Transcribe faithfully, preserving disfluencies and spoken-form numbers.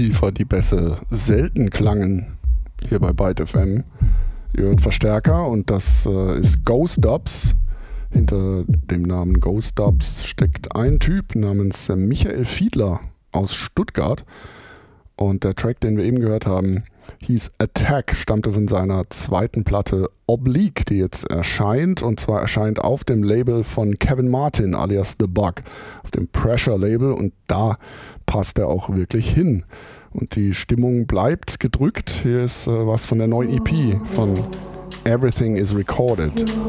tiefer die Bässe selten klangen hier bei Byte F M. Ihr hört Verstärker und das äh, ist Ghost Dubs. Hinter dem Namen Ghost Dubs steckt ein Typ namens äh, Michael Fiedler aus Stuttgart. Und der Track, den wir eben gehört haben, hieß Attack, stammte von seiner zweiten Platte Oblique, die jetzt erscheint. Und zwar erscheint auf dem Label von Kevin Martin alias The Bug, auf dem Pressure Label. Und da passt er auch wirklich hin. Und die Stimmung bleibt gedrückt. Hier ist äh, was von der neuen E P von Everything is Recorded.